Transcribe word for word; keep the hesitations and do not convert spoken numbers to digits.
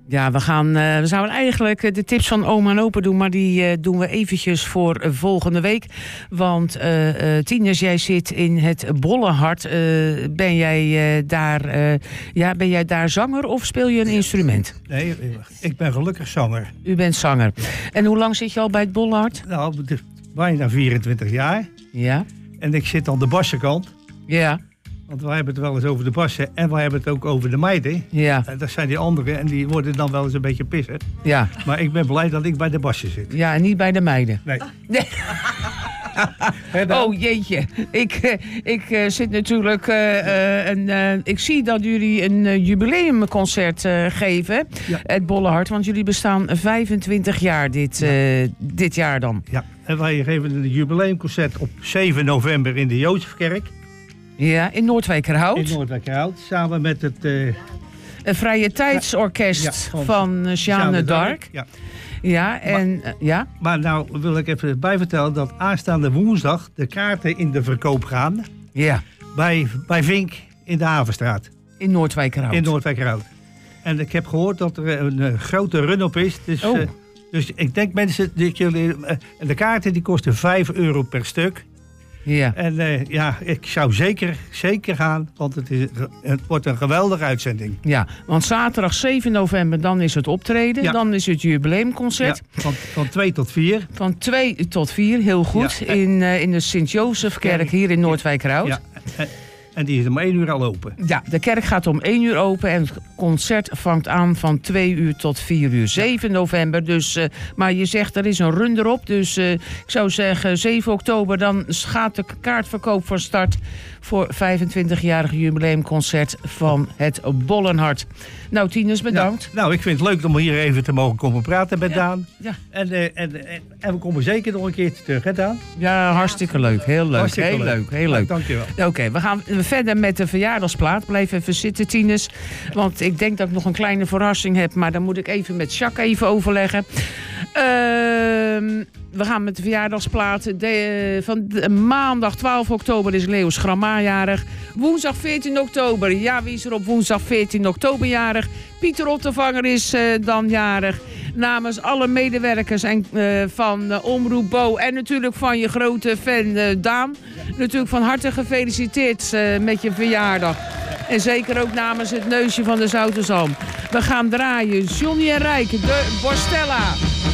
Ja, we, gaan, uh, we zouden eigenlijk de tips van oma en opa doen, maar die uh, doen we eventjes voor uh, volgende week. Want uh, uh, Tinus, jij zit in het Bollenhart. Uh, ben, jij, uh, daar, uh, ja, ben jij daar zanger of speel je een instrument? Nee, ik ben gelukkig zanger. U bent zanger. En hoe lang zit je al bij het Bollenhart? Nou, bijna vierentwintig jaar. Ja. En ik zit aan de bassenkant. Ja. Want wij hebben het wel eens over de bassen en wij hebben het ook over de meiden. Ja. En dat zijn die anderen en die worden dan wel eens een beetje pissig. Ja. Maar ik ben blij dat ik bij de bassen zit. Ja, en niet bij de meiden. Nee. Nee. Oh jeetje, ik, uh, ik uh, zit natuurlijk, uh, uh, een, uh, ik zie dat jullie een uh, jubileumconcert uh, geven, ja. Het Bollenhart, want jullie bestaan vijfentwintig jaar dit, uh, ja. dit jaar dan. Ja, en wij geven een jubileumconcert op zeven november in de Jozefkerk. Ja, in Noordwijkerhout. In Noordwijkerhout, samen met het... Uh, een vrije tijdsorkest ja, van, van uh, Jeanne d'Arc. Ja. Ja, en maar, uh, ja. Maar nou wil ik even bijvertellen dat aanstaande woensdag de kaarten in de verkoop gaan. Ja. Bij, bij Vink in de Havenstraat. In Noordwijkerhout. In Noordwijkerhout. En ik heb gehoord dat er een, een grote run-op is. Dus, oh. uh, dus ik denk mensen dat jullie... Uh, de kaarten die kosten vijf euro per stuk. Ja. En uh, ja, ik zou zeker, zeker gaan, want het, is, het wordt een geweldige uitzending. Ja, want zaterdag zeven november, dan is het optreden. Ja. Dan is het jubileumconcert. Ja, van, van twee tot vier. Van twee tot vier, heel goed. Ja. In, uh, in de Sint-Jozefkerk hier in Noordwijkerhout. Ja. En die is om één uur al open. Ja, de kerk gaat om één uur open en het concert vangt aan van twee uur tot vier uur. zeven november, dus, uh, maar je zegt er is een run erop. Dus uh, ik zou zeggen zeven oktober, dan gaat de kaartverkoop van start voor vijfentwintigjarig jubileumconcert van het Bollenhart. Nou, Tinus, bedankt. Nou, nou, ik vind het leuk om hier even te mogen komen praten met ja. Daan. Ja. En, uh, en, en, en we komen zeker nog een keertje terug, hè Daan? Ja, hartstikke leuk. Heel leuk. Hartstikke heel leuk. leuk. Heel leuk. Nou, dankjewel. Oké, okay, we gaan verder met de verjaardagsplaat. Blijf even zitten, Tinus. Want ik denk dat ik nog een kleine verrassing heb. Maar dan moet ik even met Jacques even overleggen. Uh, we gaan met de verjaardagsplaat. De, van de, maandag twaalf oktober is Leo Schramma jarig. Woensdag veertien oktober. Ja, wie is er op woensdag veertien oktober jarig? Pieter Ottervanger is uh, dan jarig. Namens alle medewerkers en, uh, van uh, Omroep Bo en natuurlijk van je grote fan uh, Daan. Natuurlijk van harte gefeliciteerd uh, met je verjaardag. En zeker ook namens het neusje van de Zoute Zalm. We gaan draaien. Johnny en Rijk, de Borstella.